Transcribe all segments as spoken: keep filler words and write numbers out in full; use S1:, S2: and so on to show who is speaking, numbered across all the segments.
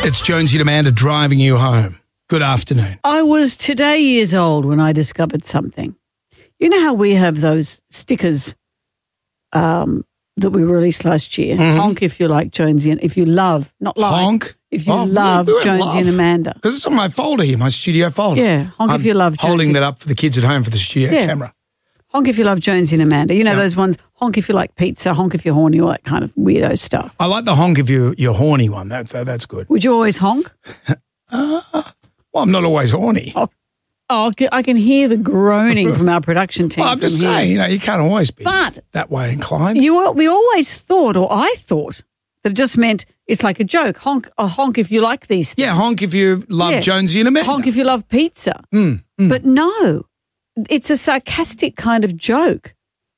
S1: It's Jonesy and Amanda driving you home. Good afternoon.
S2: I was today years old when I discovered something. You know how we have those stickers um, that we released last year? Mm-hmm. Honk if you like Jonesy and if you love, not like.
S1: Honk?
S2: If you
S1: oh,
S2: love Jonesy
S1: love.
S2: and Amanda.
S1: Because it's on my folder here, my studio folder.
S2: Yeah, honk
S1: I'm
S2: if you love Jonesy.
S1: holding that up for the kids at home for the studio
S2: yeah.
S1: camera.
S2: Honk if you love Jonesy and Amanda. You know
S1: yeah.
S2: those ones, honk if you like pizza, honk if you're horny, all that kind of weirdo stuff.
S1: I like the honk if you, you're horny one. That's, uh, that's good.
S2: Would you always honk?
S1: uh, well, I'm not always horny.
S2: Oh, oh I can hear the groaning from our production team.
S1: Well, I'm just
S2: here.
S1: saying, you know, you can't always be
S2: but
S1: that way inclined.
S2: You, we always thought, or I thought, that it just meant it's like a joke. Honk, a honk if you like these things.
S1: Yeah, honk if you love yeah. Jonesy and Amanda.
S2: Honk if you love pizza.
S1: Mm, mm.
S2: But no, it's a sarcastic kind of joke.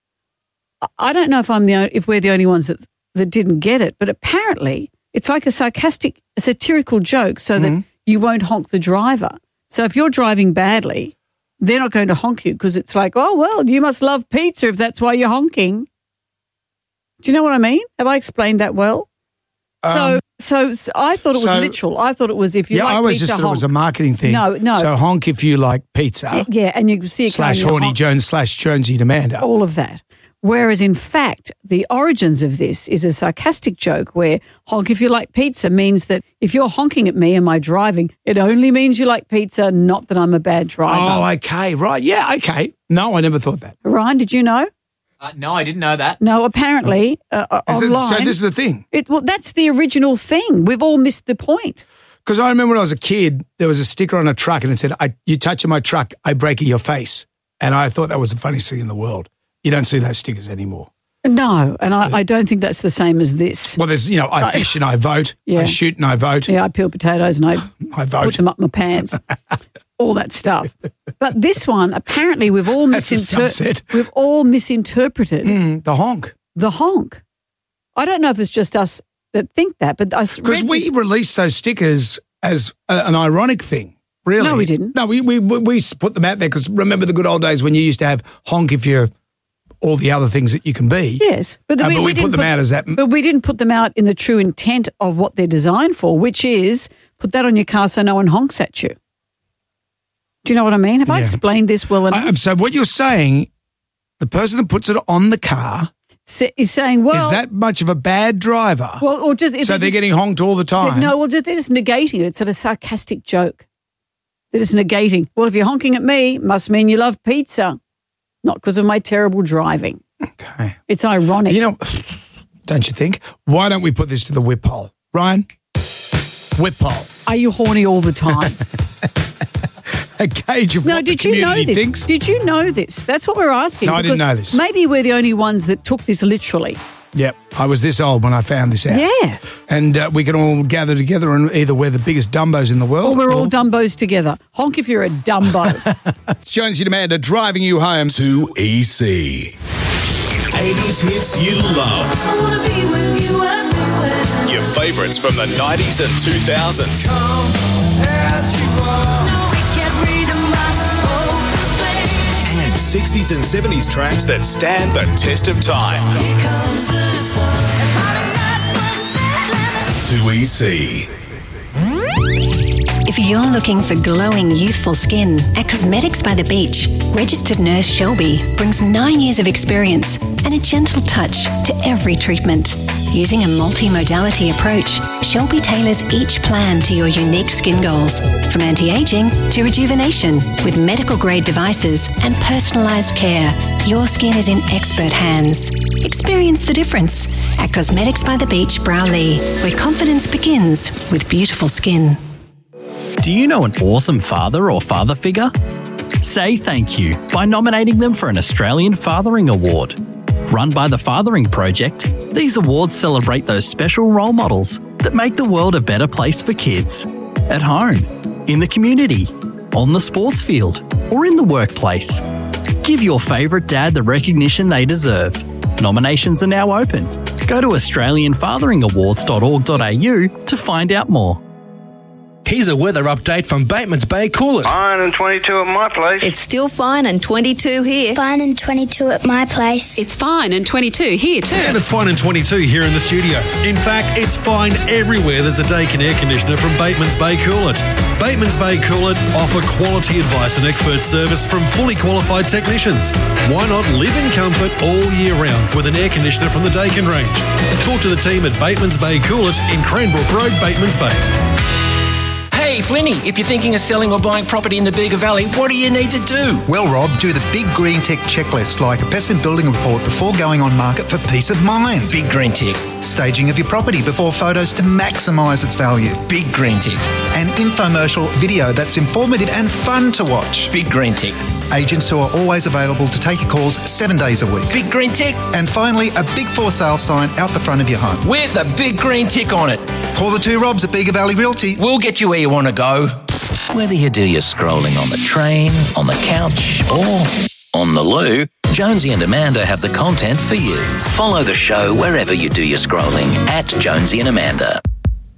S2: I don't know if I'm the if we're the only ones that, that didn't get it, but apparently it's like a sarcastic, a satirical joke so mm-hmm. that you won't honk the driver. So if you're driving badly, they're not going to honk you because it's like, oh, well, you must love pizza if that's why you're honking. Do you know what I mean? Have I explained that well? Um, so, so, so I thought it was so, literal. I thought it was if you
S1: yeah,
S2: like
S1: I always
S2: pizza,
S1: just thought
S2: honk.
S1: it was a marketing thing.
S2: No, no.
S1: So honk if you like pizza.
S2: Yeah, yeah and you see a
S1: slash horny honk. Jones slash Jonesy and Amanda.
S2: All of that. Whereas in fact, the origins of this is a sarcastic joke where honk if you like pizza means that if you're honking at me and my driving, it only means you like pizza, not that I'm a bad driver.
S1: Oh, okay, right. Yeah, okay. No, I never thought that.
S2: Ryan, did you know?
S3: Uh, no, I didn't know that.
S2: No, apparently uh,
S1: is
S2: online.
S1: It, so this is a thing?
S2: It, well, that's the original thing. We've all missed the point.
S1: Because I remember when I was a kid, there was a sticker on a truck and it said, I, you touch my truck, I break your face. And I thought that was the funniest thing in the world. You don't see those stickers anymore.
S2: No, and I, I don't think that's the same as this.
S1: Well, there's, you know, I fish and I vote.
S2: Yeah.
S1: I shoot and I vote.
S2: Yeah, I peel potatoes and I,
S1: I vote.
S2: put them up my pants. All that stuff. But this one, apparently we've all, misinter- we've all misinterpreted.
S1: Mm, the honk.
S2: The honk. I don't know if it's just us that think that, but I
S1: Because we
S2: this-
S1: released those stickers as a, an ironic thing. Really?
S2: No, we didn't.
S1: No, we we we put them out there because remember the good old days when you used to have honk if you're all the other things that you can be.
S2: Yes. But,
S1: uh,
S2: we,
S1: but we,
S2: we
S1: put them
S2: put,
S1: out as that.
S2: But we didn't put them out in the true intent of what they're designed for, which is put that on your car so no one honks at you. Do you know what I mean? Have yeah. I explained this well enough?
S1: I, so what you're saying, the person that puts it on the car
S2: is saying, well,
S1: is that much of a bad driver?
S2: Well, or just
S1: so they're,
S2: they're just,
S1: getting honked all the time.
S2: No, well, they're just negating it. It's a sarcastic joke. They're just negating. Well, if you're honking at me, must mean you love pizza, not because of my terrible driving.
S1: Okay,
S2: it's ironic.
S1: You know, don't you think? Why don't we put this to the whip poll, Ryan? Whip poll.
S2: Are you horny all the time?
S1: A gauge of
S2: no,
S1: what
S2: did
S1: the
S2: you know
S1: community
S2: this?
S1: thinks.
S2: Did you know this? That's what we're asking.
S1: No, I didn't know this.
S2: Maybe we're the only ones that took this literally.
S1: Yep, I was this old when I found this out.
S2: Yeah.
S1: And uh, we can all gather together and either we're the biggest Dumbos in the world.
S2: Or we're
S1: or...
S2: all Dumbos together. Honk if you're a Dumbo.
S1: It's Jonesy and Amanda driving you home.
S4: To E C. eighties hits you love.
S5: I wanna be with you everywhere.
S4: Your favourites from the nineties and two thousands.
S5: Come as you are. No, we can't read my open place.
S4: And sixties and seventies tracks that stand the test of time.
S5: Here comes the sun.
S4: To E C.
S6: If you're looking for glowing, youthful skin, at Cosmetics by the Beach, registered nurse Shelby brings nine years of experience and a gentle touch to every treatment. Using a multi-modality approach, Shelby tailors each plan to your unique skin goals, from anti-aging to rejuvenation. With medical-grade devices and personalised care, your skin is in expert hands. Experience the difference at Cosmetics by the Beach, Browley, where confidence begins with beautiful skin.
S7: Do you know an awesome father or father figure? Say thank you by nominating them for an Australian Fathering Award. Run by the Fathering Project, these awards celebrate those special role models that make the world a better place for kids. At home, in the community, on the sports field, or in the workplace. Give your favourite dad the recognition they deserve. Nominations are now open. Go to australian fathering awards dot org dot a u to find out more.
S8: Here's a weather update from Batemans Bay Coolett.
S9: Fine and twenty-two at my place.
S10: It's still fine and twenty-two here.
S11: Fine and twenty-two at my place.
S12: It's fine and twenty-two here too.
S13: And it's fine and twenty-two here in the studio. In fact, it's fine everywhere there's a Daikin air conditioner from Batemans Bay Coolett. Batemans Bay Coolett offer quality advice and expert service from fully qualified technicians. Why not live in comfort all year round with an air conditioner from the Daikin range? Talk to the team at Batemans Bay Coolett in Cranbrook Road, Batemans Bay.
S14: Hey, Flinny, if you're thinking of selling or buying property in the Bega Valley, what do you need to do?
S15: Well, Rob, do the Big Green Tick checklist, like a pest and building report before going on market for peace of mind.
S14: Big Green Tick.
S15: Staging of your property before photos to maximise its value.
S14: Big Green Tick.
S15: An infomercial video that's informative and fun to watch.
S14: Big Green Tick.
S15: Agents who are always available to take your calls seven days a week.
S14: Big Green Tick.
S15: And finally, a big for sale sign out the front of your home.
S14: With a big green tick on it.
S15: Call the two Robs at Bega Valley Realty.
S14: We'll get you where you want to go.
S16: Whether you do your scrolling on the train, on the couch, or on the loo, Jonesy and Amanda have the content for you. Follow the show wherever you do your scrolling at Jonesy and Amanda.